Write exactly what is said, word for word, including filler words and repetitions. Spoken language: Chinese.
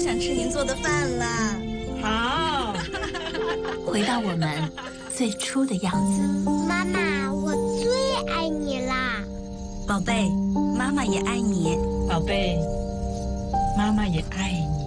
想吃您做的饭了。 好， 回到我们最初的样子。 妈妈，我最爱你啦！ 宝贝，妈妈也爱你。 宝贝，妈妈也爱你。